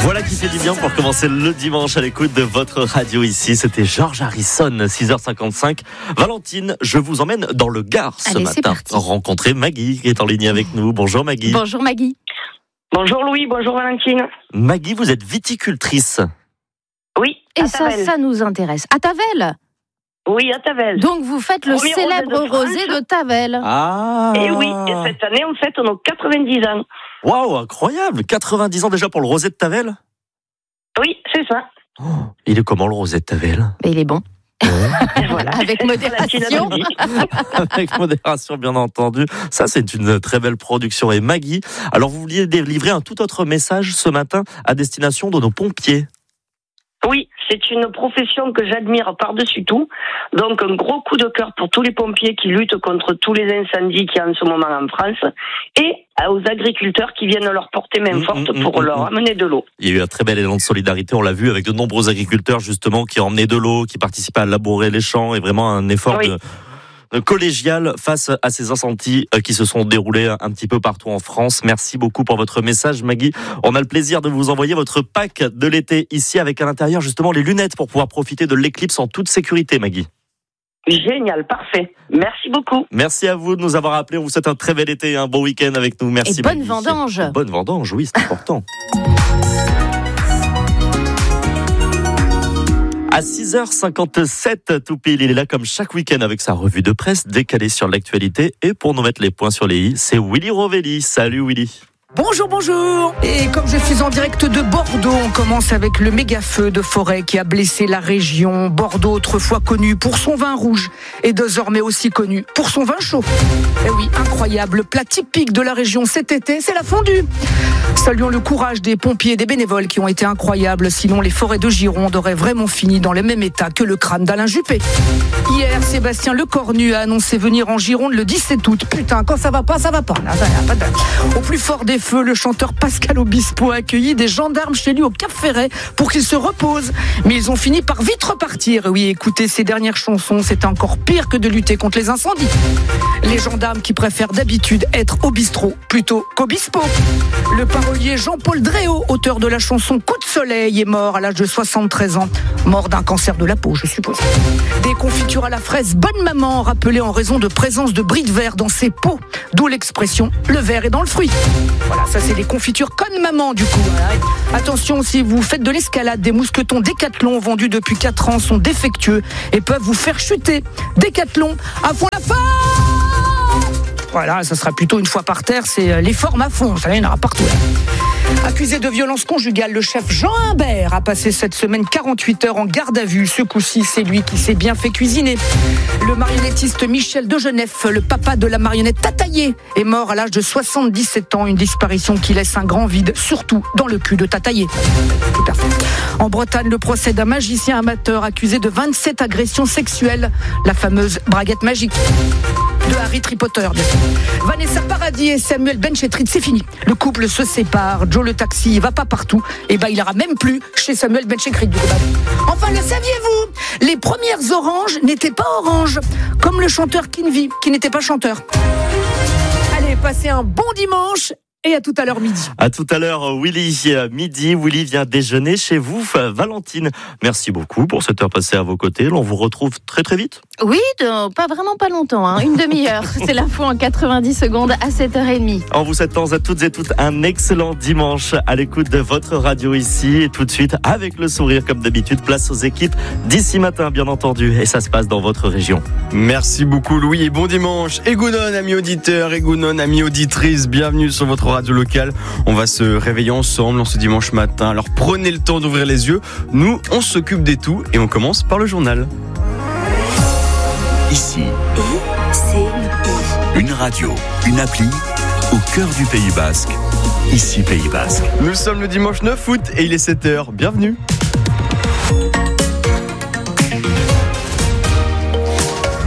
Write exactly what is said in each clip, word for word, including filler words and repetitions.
Voilà qui fait du bien pour commencer le dimanche à l'écoute de votre radio ici. C'était George Harrison, six heures cinquante-cinq. Valentine, je vous emmène dans le Gard ce Allez, matin. Rencontrer Maggie qui est en ligne avec nous. Bonjour Maggie. Bonjour Maggie. Bonjour Louis, bonjour Valentine. Maggie, vous êtes viticultrice. Oui, Et à ça, Tavel. ça nous intéresse. À Tavel. Oui, à Tavel. Donc vous faites le Premier célèbre rosé de rosé France. de Tavel. Ah. Et oui, et cette année, on fête nos quatre-vingt-dix ans. Waouh, incroyable. quatre-vingt-dix ans déjà pour le rosé de Tavel. Oui, c'est ça. Oh, il est comment le rosé de Tavel? Mais il est bon. Et voilà. Avec modération. Valentine a tout dit. Avec modération, bien entendu. Ça, c'est une très belle production. Et Maggie, alors vous vouliez délivrer un tout autre message ce matin à destination de nos pompiers. Oui, c'est une profession que j'admire par-dessus tout. Donc, un gros coup de cœur pour tous les pompiers qui luttent contre tous les incendies qu'il y a en ce moment en France et aux agriculteurs qui viennent leur porter main Mmh, forte mmh, pour mmh, leur mmh. amener de l'eau. Il y a eu un très bel élan de solidarité, on l'a vu, avec de nombreux agriculteurs justement qui emmenaient de l'eau, qui participaient à labourer les champs, et vraiment un effort Oui. de, de collégial face à ces incendies qui se sont déroulés un petit peu partout en France. Merci beaucoup pour votre message, Maggie. On a le plaisir de vous envoyer votre pack de l'été ici, avec à l'intérieur justement les lunettes pour pouvoir profiter de l'éclipse en toute sécurité, Maggie. Génial, parfait. Merci beaucoup. Merci à vous de nous avoir appelés. On vous souhaite un très bel été et un bon week-end avec nous. Merci. Et bonne Maggie. vendange. Et bonne vendange, oui, c'est important. À six heures cinquante-sept, tout pile, il est là comme chaque week-end avec sa revue de presse décalée sur l'actualité. Et pour nous mettre les points sur les i, c'est Willy Rovelli. Salut Willy. Bonjour, bonjour. Et comme je suis en direct de Bordeaux, on commence avec le méga feu de forêt qui a blessé la région. Bordeaux, autrefois connu pour son vin rouge, est désormais aussi connu pour son vin chaud. Et oui, incroyable, le plat typique de la région cet été, c'est la fondue. Saluons le courage des pompiers et des bénévoles qui ont été incroyables, sinon les forêts de Gironde auraient vraiment fini dans le même état que le crâne d'Alain Juppé. Hier, Sébastien Lecornu a annoncé venir en Gironde le dix-sept août. Putain, quand ça va pas, ça va pas. Là, ça va pas. Au plus fort des feux, le chanteur Pascal Obispo a accueilli des gendarmes chez lui au Cap Ferret pour qu'il se repose. Mais ils ont fini par vite repartir. Oui, écoutez, ces dernières chansons, c'était encore pire que de lutter contre les incendies. Les gendarmes qui préfèrent d'habitude être au bistrot plutôt qu'Obispo. Le parolier Jean-Paul Dréau, auteur de la chanson Coup de soleil, est mort à l'âge de soixante-treize ans. Mort d'un cancer de la peau, je suppose. Des confitures à la fraise Bonne Maman, rappelées en raison de présence de bris de verre dans ses pots. D'où l'expression « le verre est dans le fruit ». Voilà, ça c'est les confitures Conne Maman du coup. Attention, si vous faites de l'escalade, des mousquetons Décathlon vendus depuis quatre ans sont défectueux et peuvent vous faire chuter. Décathlon, à fond la forme. Voilà, ça sera plutôt une fois par terre, c'est les formes à fond, ça y en aura partout. Accusé de violence conjugale, le chef Jean Humbert a passé cette semaine quarante-huit heures en garde à vue. Ce coup-ci, c'est lui qui s'est bien fait cuisiner. Le marionnettiste Michel Degenef, le papa de la marionnette Tataillé, est mort à l'âge de soixante-dix-sept ans. Une disparition qui laisse un grand vide, surtout dans le cul de Tataillé. En Bretagne, le procès d'un magicien amateur accusé de vingt-sept agressions sexuelles. La fameuse braguette magique de Harry Potter. Vanessa Paradis et Samuel Benchetrit, c'est fini. Le couple se sépare. Joe le taxi, il va pas partout. Et ben, il ira même plus chez Samuel Benchetrit. Enfin, le saviez-vous? Les premières oranges n'étaient pas oranges, comme le chanteur Kinvi, qui n'était pas chanteur. Allez, passez un bon dimanche. Et à tout à l'heure midi. À tout à l'heure, Willy, midi. Willy vient déjeuner chez vous, Valentine. Merci beaucoup pour cette heure passée à vos côtés. On vous retrouve très très vite. Oui, de, pas vraiment pas longtemps, hein, une demi-heure. C'est l'info en quatre-vingt-dix secondes à sept heures trente. En vous souhaitant à toutes et toutes un excellent dimanche à l'écoute de votre radio ici. Et tout de suite, avec le sourire comme d'habitude, place aux équipes d'ici matin, bien entendu. Et ça se passe dans votre région. Merci beaucoup Louis et bon dimanche. Egounon, amis auditeurs, Egounon, amis auditrices, bienvenue sur votre radio locale. On va se réveiller ensemble en ce dimanche matin. Alors prenez le temps d'ouvrir les yeux. Nous, on s'occupe des tout et on commence par le journal. Ici, une radio, une appli au cœur du Pays Basque. Ici Pays Basque. Nous sommes le dimanche neuf août et il est sept heures. Bienvenue. Le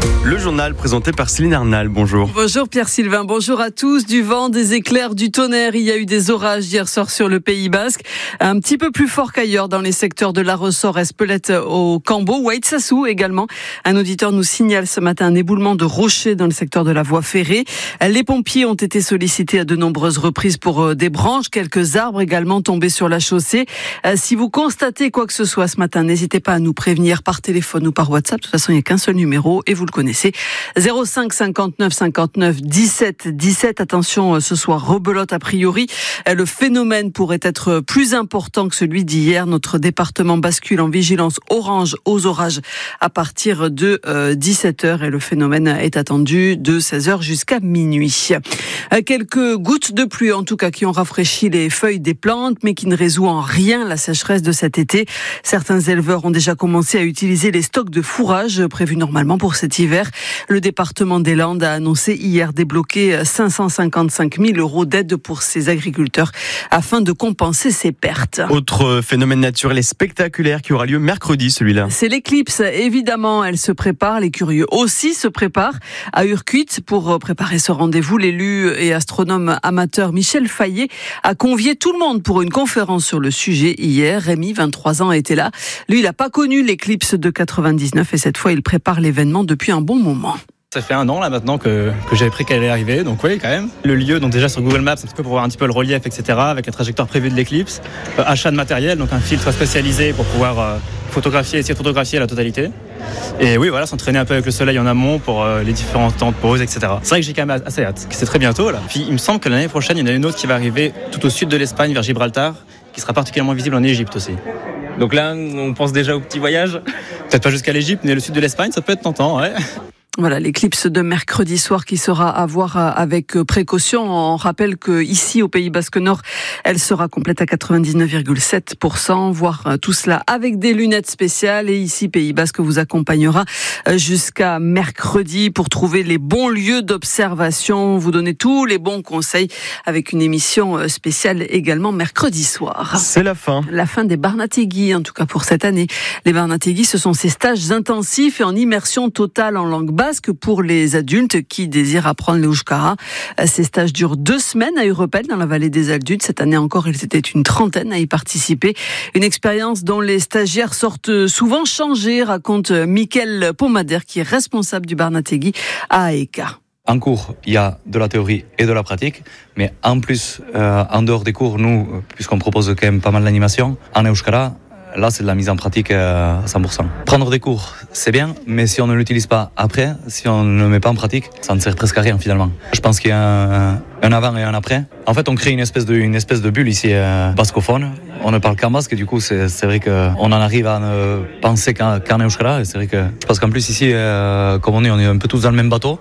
journal présenté par Céline Arnal. Bonjour. Bonjour Pierre-Sylvain, bonjour à tous. Du vent, des éclairs, du tonnerre. Il y a eu des orages hier soir sur le Pays Basque. Un petit peu plus fort qu'ailleurs dans les secteurs de La Ressort, Espelette au Cambo, Waitsassou également. Un auditeur nous signale ce matin un éboulement de rochers dans le secteur de la voie ferrée. Les pompiers ont été sollicités à de nombreuses reprises pour des branches, quelques arbres également tombés sur la chaussée. Si vous constatez quoi que ce soit ce matin, n'hésitez pas à nous prévenir par téléphone ou par WhatsApp. De toute façon, il n'y a qu'un seul numéro et vous le connaissez. zéro cinq cinquante-neuf cinquante-neuf dix-sept dix-sept. Attention, ce soir, rebelote a priori. Le phénomène pourrait être plus important que celui d'hier. Notre département bascule en vigilance orange aux orages à partir de dix-sept heures et le phénomène est attendu de seize heures jusqu'à minuit. Quelques gouttes de pluie, en tout cas, qui ont rafraîchi les feuilles des plantes, mais qui ne résout en rien la sécheresse de cet été. Certains éleveurs ont déjà commencé à utiliser les stocks de fourrage prévus normalement pour cet hiver. Le département des Landes a annoncé hier débloquer cinq cent cinquante-cinq mille euros d'aide pour ses agriculteurs afin de compenser ces pertes. Autre phénomène naturel et spectaculaire qui aura lieu mercredi, celui-là. C'est l'éclipse. Évidemment, elle se prépare. Les curieux aussi se préparent. À Urquit, pour préparer ce rendez-vous, l'élu et astronome amateur Michel Fayet a convié tout le monde pour une conférence sur le sujet hier. Rémi, vingt-trois ans, était là. Lui, il n'a pas connu l'éclipse de quatre-vingt-dix-neuf et cette fois, il prépare l'événement depuis un bon moment. Ça fait un an là maintenant que, que j'avais pris qu'elle allait arriver, donc oui quand même. Le lieu, donc déjà sur Google Maps, un petit peu pour voir un petit peu le relief, et cetera, avec la trajectoire prévue de l'éclipse. Euh, achat de matériel, donc un filtre spécialisé pour pouvoir euh, photographier, essayer de photographier la totalité. Et oui, voilà, s'entraîner un peu avec le soleil en amont pour euh, les différents temps de pause, et cetera. C'est vrai que j'ai quand même assez hâte, c'est très bientôt là. Puis il me semble que l'année prochaine, il y en a une autre qui va arriver tout au sud de l'Espagne, vers Gibraltar, qui sera particulièrement visible en Égypte aussi. Donc là, on pense déjà au petit voyage. Peut-être pas jusqu'à l'Égypte, mais le sud de l'Espagne, ça peut être tentant, ouais. Voilà, l'éclipse de mercredi soir qui sera à voir avec précaution. On rappelle que ici, au Pays Basque Nord, elle sera complète à quatre-vingt-dix-neuf virgule sept pour cent, voir tout cela avec des lunettes spéciales. Et ici, Pays Basque vous accompagnera jusqu'à mercredi pour trouver les bons lieux d'observation, vous donner tous les bons conseils avec une émission spéciale également mercredi soir. C'est la fin. La fin des Barnategui, en tout cas pour cette année. Les Barnategui, ce sont ces stages intensifs et en immersion totale en langue basque pour les adultes qui désirent apprendre l'euskara. Ces stages durent deux semaines à Urepel, dans la vallée des Aldudes. Cette année encore, ils étaient une trentaine à y participer. Une expérience dont les stagiaires sortent souvent changés, raconte Mickaël Pomader, qui est responsable du Barnategui à Aeka. En cours, il y a de la théorie et de la pratique, mais en plus, euh, en dehors des cours, nous, puisqu'on propose quand même pas mal d'animation, en euskara, là, c'est de la mise en pratique à cent pour cent. Prendre des cours, c'est bien, mais si on ne l'utilise pas après, si on ne le met pas en pratique, ça ne sert presque à rien finalement. Je pense qu'il y a un, un avant et un après. En fait, on crée une espèce de, une espèce de bulle ici, euh, bascophone. On ne parle qu'en basque et du coup, c'est, c'est vrai qu'on en arrive à ne penser qu'en, qu'en euskara. Et c'est vrai que je pense qu'en plus ici, euh, comme on est, on est un peu tous dans le même bateau.